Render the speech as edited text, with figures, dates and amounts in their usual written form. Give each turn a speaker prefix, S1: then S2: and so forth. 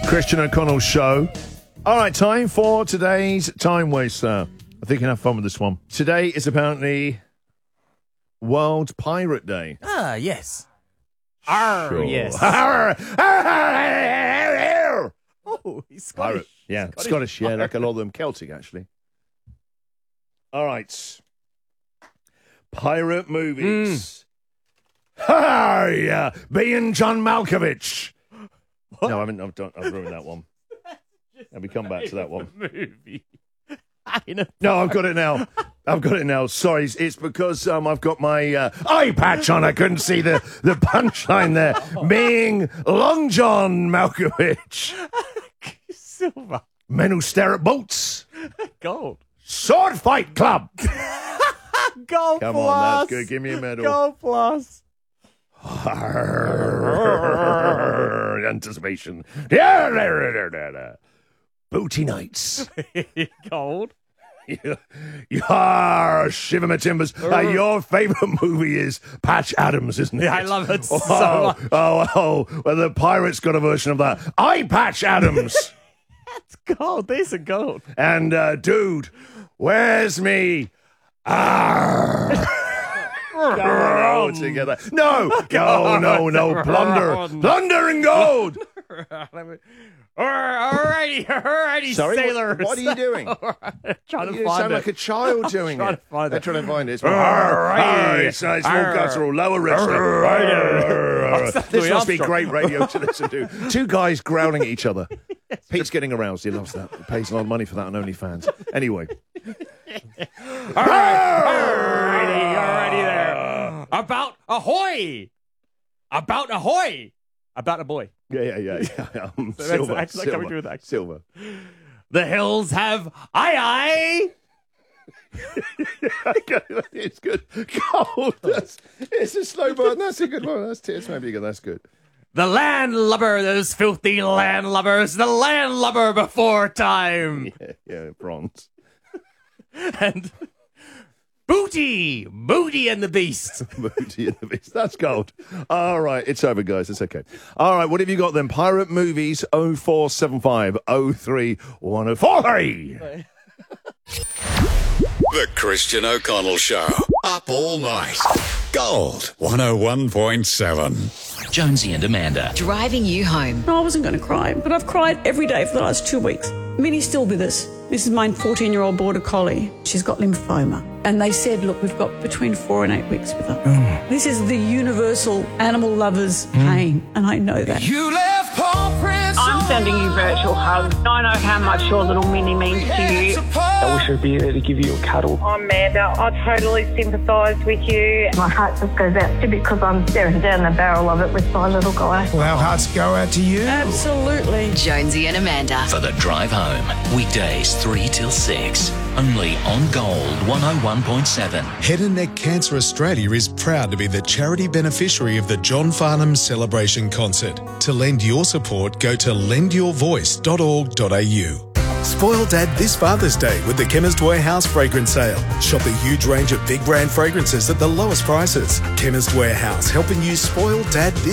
S1: Christian O'Connell Show. All right, time for today's Time Waster. I think you can have fun with this one. Today is apparently World Pirate Day.
S2: Ah, yes.
S1: Sure.
S2: Yes. Oh, he's Scottish.
S1: Pirate. Yeah, Scottish. Yeah, like a lot of them. Celtic, actually. All right. Pirate movies. Hi, being John Malkovich.
S2: What?
S1: No, I've ruined that one. And we come back to that one.
S2: Movie.
S1: No, I've got it now. Sorry, it's because I've got my eye patch on. I couldn't see the punchline there. Being Long John Malkovich.
S2: Silver.
S1: Men who stare at boats.
S2: Gold.
S1: Sword Fight Club.
S2: Gold
S1: Come
S2: plus.
S1: on, that's good. Give me a medal.
S2: Gold plus.
S1: Anticipation. Booty Nights.
S2: Gold.
S1: Shiver my timbers. Your favourite movie is Patch Adams, isn't it?
S2: Yeah, I love it so much.
S1: Well, the Pirates got a version of that. I Patch Adams.
S2: That's gold. These are gold.
S1: And, dude, where's me? Go together. No. Plunder and gold.
S2: Alrighty,
S1: Sorry,
S2: sailors.
S1: what are you doing?
S2: Trying to
S1: You
S2: find
S1: sound
S2: it.
S1: like a child doing
S2: trying
S1: it.
S2: to find
S1: They're
S2: it.
S1: trying to find it.
S2: Alrighty.
S1: It's more guttural, lower register. This must be great radio to listen to. Two guys growling at each other. Pete's getting aroused. He loves that. He pays a lot of money for that on OnlyFans. Anyway.
S2: Alrighty there. About ahoy. About ahoy. About a boy.
S1: Yeah.
S2: Silver. Can we do that?
S1: Silver.
S2: The hills have aye.
S1: It's good. Gold. It's a slow burn. That's a good one. That's maybe good. That's good.
S2: The landlubber, those filthy landlubbers, the landlubber before time.
S1: Yeah, bronze.
S2: And Booty and the Beast.
S1: Booty and the Beast. That's gold. All right, it's over, guys. It's okay. All right, what have you got then? Pirate Movies 0475 03 1043.
S3: The Christian O'Connell Show. Up all night. Gold 101.7.
S4: Jonesy and Amanda.
S5: Driving you home.
S6: No, I wasn't going to cry, but I've cried every day for the last 2 weeks. Minnie's still with us. This is my 14-year-old border collie. She's got lymphoma. And they said, look, we've got between 4 and 8 weeks with her. This is the universal animal lover's pain, and I know that.
S3: You left paw prints.
S7: I'm sending you virtual hugs. I know how much your little Minnie means to you.
S8: I wish I'd be there to give you a cuddle.
S7: Amanda, I totally sympathise with you.
S9: My heart just goes out to you because I'm staring down the barrel of it with my little guy.
S8: Well, our hearts go out to you.
S6: Absolutely.
S5: Jonesy and Amanda.
S4: For the drive home. Weekdays 3 till 6. Only on Gold 101.7.
S10: Head and Neck Cancer Australia is proud to be the charity beneficiary of the John Farnham Celebration Concert. To lend your support, go to lendyourvoice.org.au. Spoil Dad this Father's Day with the Chemist Warehouse Fragrance Sale. Shop a huge range of big brand fragrances at the lowest prices. Chemist Warehouse, helping you spoil Dad this